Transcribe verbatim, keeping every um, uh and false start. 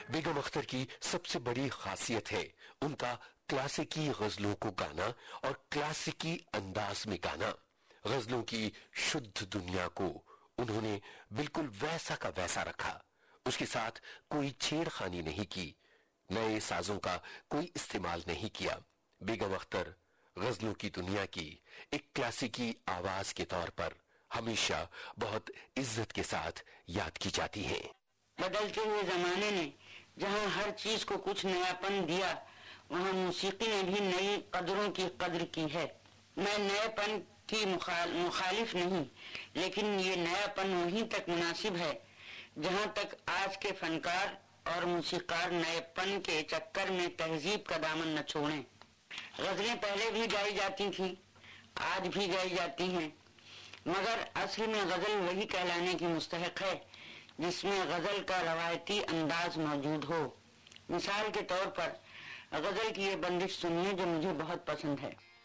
بیگم اختر کی سب سے بڑی خاصیت ہے ان کا کلاسیکی غزلوں کو گانا اور کلاسیکی انداز میں گانا. غزلوں کی شدھ دنیا کو انہوں نے بالکل ویسا کا ویسا رکھا. اس کے ساتھ کوئی چھیڑ خانی نہیں کی، نئے سازوں کا کوئی استعمال نہیں کیا. بیگم اختر غزلوں کی دنیا کی ایک کلاسیکی آواز کے طور پر ہمیشہ بہت عزت کے ساتھ یاد کی جاتی ہیں. بدلتے ہوئے زمانے نے جہاں ہر چیز کو کچھ نیا پن دیا، وہاں موسیقی نے بھی نئی قدروں کی قدر کی ہے. میں نئے پن کی مخالف نہیں، لیکن یہ نیا پن وہیں تک مناسب ہے جہاں تک آج کے فنکار اور موسیقار نئے پن کے چکر میں تہذیب کا دامن نہ چھوڑیں. غزلیں پہلے بھی گائی جاتی تھیں، آج بھی گائی جاتی ہیں، مگر اصل میں غزل وہی کہلانے کی مستحق ہے جس میں غزل کا روایتی انداز موجود ہو. مثال کے طور پر غزل کی یہ بندش سنیے جو مجھے بہت پسند ہے.